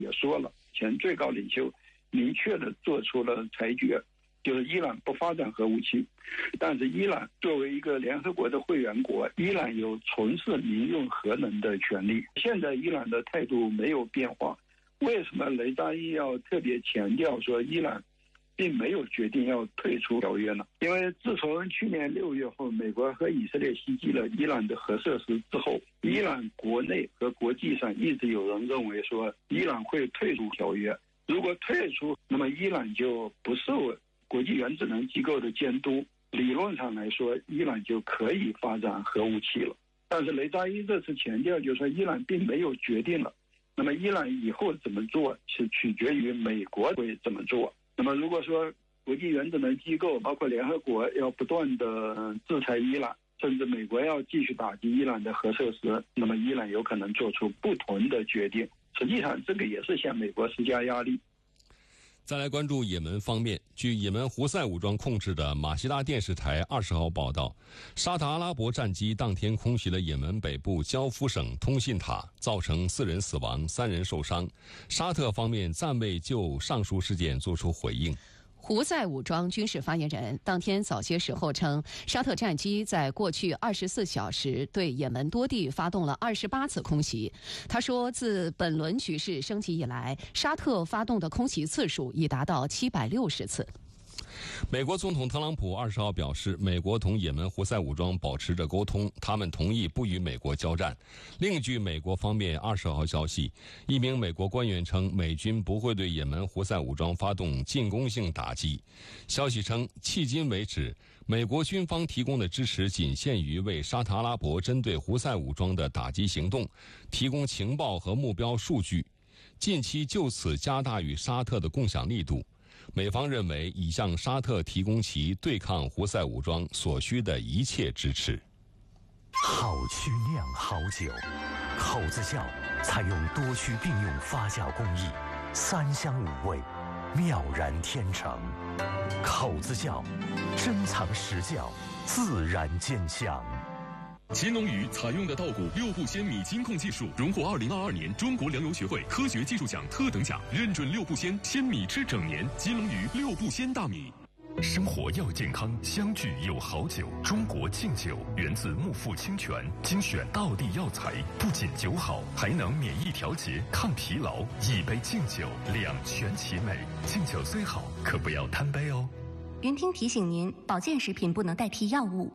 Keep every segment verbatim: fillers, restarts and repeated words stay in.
也说了，前最高领袖明确的做出了裁决，就是伊朗不发展核武器。但是伊朗作为一个联合国的会员国，伊朗有从事民用核能的权利。现在伊朗的态度没有变化，为什么雷扎伊要特别强调说伊朗并没有决定要退出条约呢？因为自从去年六月后，美国和以色列袭击了伊朗的核设施之后，伊朗国内和国际上一直有人认为说伊朗会退出条约。如果退出，那么伊朗就不受国际原子能机构的监督，理论上来说，伊朗就可以发展核武器了。但是雷扎伊这次强调，就是说伊朗并没有决定了。那么伊朗以后怎么做，是取决于美国会怎么做。那么如果说国际原子能机构包括联合国要不断的制裁伊朗，甚至美国要继续打击伊朗的核设施，那么伊朗有可能做出不同的决定。实际上这个也是向美国施加压力。 再来关注也门方面，据也门胡塞武装控制的马希拉电视台二十号报道，沙特阿拉伯战机当天空袭了也门北部焦夫省通信塔，造成四人死亡、三人受伤。沙特方面暂未就上述事件作出回应。 胡塞武装军事发言人当天早些时候称，沙特战机在过去二十四小时对也门多地发动了二十八次空袭。他说，自本轮局势升级以来，沙特发动的空袭次数已达到七百六十次。 美国总统特朗普二十号表示，美国同也门胡塞武装保持着沟通，他们同意不与美国交战。另据美国方面二十号消息，一名美国官员称，美军不会对也门胡塞武装发动进攻性打击。消息称，迄今为止，美国军方提供的支持仅限于为沙特阿拉伯针对胡塞武装的打击行动提供情报和目标数据，近期就此加大与沙特的共享力度。美方认为已向沙特提供其对抗胡塞武装所需的一切支持。 好曲酿好酒，口子窖采用多区并用发酵工艺，三香五味，妙然天成。口子窖珍藏实窖，自然见香。 乾隆鱼采用的稻谷六步鲜米金控技术，荣获二零二二年中国粮油学会科学技术奖特等奖，认准六步鲜，鲜米吃整年。金龙鱼六步鲜大米。 生活要健康，相聚有好酒。中国敬酒源自木富清泉，精选道地药材，不仅酒好，还能免疫调节、抗疲劳。一杯敬酒，两全其美。敬酒虽好，可不要贪杯哦。 云听提醒您，保健食品不能代替药物。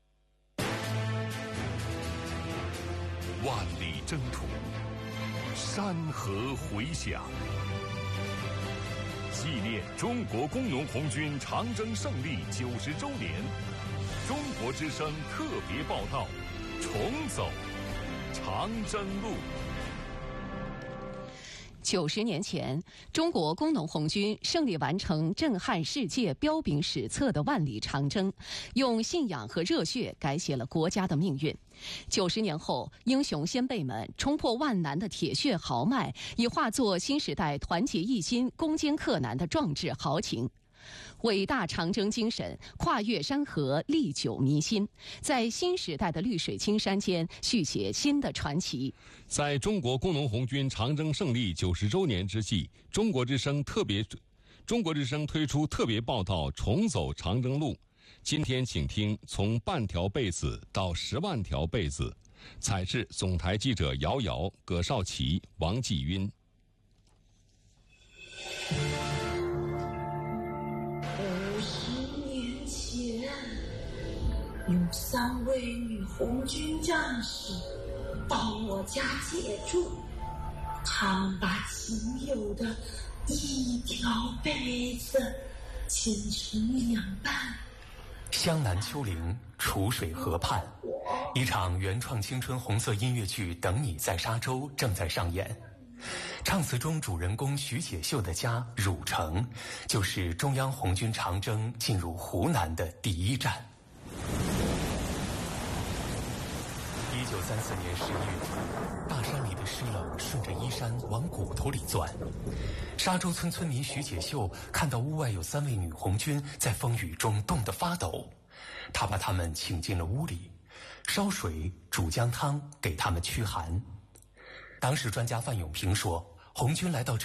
万里征途，山河回响，纪念中国工农红军长征胜利九十周年，中国之声特别报道：重走长征路。 九十年前，中国工农红军胜利完成震撼世界、彪炳史册的万里长征，用信仰和热血改写了国家的命运。九十年后，英雄先辈们冲破万难的铁血豪迈，已化作新时代团结一心、攻坚克难的壮志豪情。伟大长征精神跨越山河，历久弥新，在新时代的绿水青山间续写新的传奇。 在中国工农红军长征胜利九十周年之际，中国之声特别中国之声推出特别报道《重走长征路》。今天请听从半条被子到十万条被子，采制总台记者姚瑶、葛少奇、王继晕。 五十年前，有三位女红军战士到我家借住，他们把仅有的一条被子剪成两半。 湘南丘陵，楚水河畔，一场原创青春红色音乐剧《等你在沙洲》正在上演。唱词中主人公徐解秀的家汝城，就是中央红军长征进入湖南的第一站。一九三四年十一月份，大山里的湿冷顺着衣衫往骨头里钻。沙洲村村民徐解秀看到屋外有三位女红军在风雨中冻得发抖，他把他们请进了屋里，烧水煮姜汤给他们驱寒。当时专家范永平说， 红军来到这